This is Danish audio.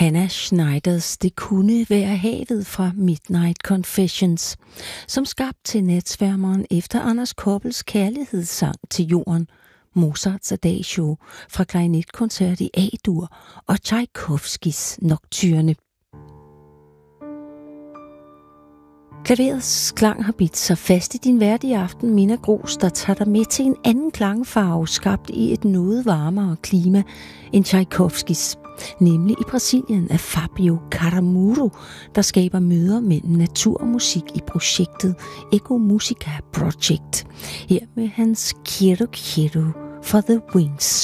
Hannah Schneiders Det kunne være havet fra Midnight Confessions, som skabt til natsværmeren efter Anders Koppels kærlighedssang til jorden, Mozarts Adagio fra klarinetkoncert i A-dur og Tchaikovskis Nocturne. Klaverets klang har bidt sig fast i din hverdige aften, Minna Grooss, der tager dig med til en anden klangfarve, skabt i et noget varmere klima end Tchaikovskis, nemlig i Brasilien af Fabio Caramuro, der skaber møder mellem natur og musik i projektet Ego Musica Project. Her med hans Quiero Quiero for the Wings.